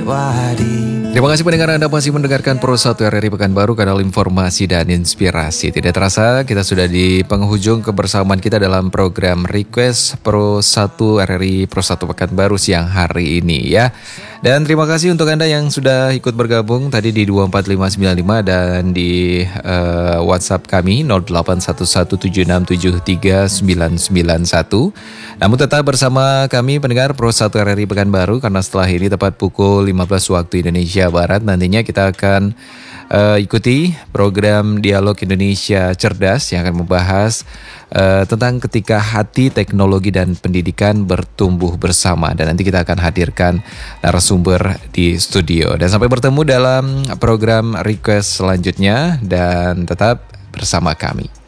Terima kasih pendengar, Anda masih mendengarkan Pro 1 RRI Pekanbaru, kanal informasi dan inspirasi. Tidak terasa kita sudah di penghujung kebersamaan kita dalam program Request Pro 1 RRI Pro 1 Pekanbaru siang hari ini ya. Dan terima kasih untuk Anda yang sudah ikut bergabung tadi di 24595 dan di WhatsApp kami 081176739191. Namun tetap bersama kami pendengar Pro 1 RRI Pekanbaru, karena setelah ini tepat pukul 15 waktu Indonesia Barat nantinya kita akan ikuti program Dialog Indonesia Cerdas yang akan membahas tentang ketika hati, teknologi dan pendidikan bertumbuh bersama, dan nanti kita akan hadirkan narasumber di studio. Dan sampai bertemu dalam program Request selanjutnya, dan tetap bersama kami.